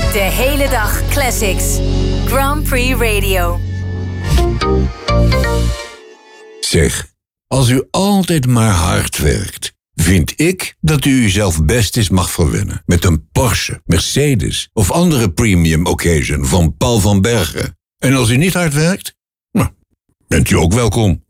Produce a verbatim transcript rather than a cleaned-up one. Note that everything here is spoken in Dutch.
De hele dag classics. Grand Prix Radio. Zeg, als u altijd maar hard werkt, vind ik dat u uzelf best eens mag verwennen met een Porsche, Mercedes of andere premium occasion van Paul van Bergen. En als u niet hard werkt, nou, bent u ook welkom.